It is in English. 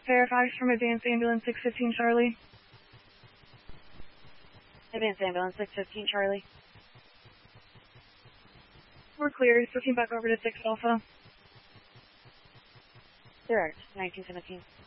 Verify from Advanced Ambulance 615 Charlie. Advanced Ambulance 615 Charlie. We're clear. Switching back over to 6 Alpha. Direct 1917.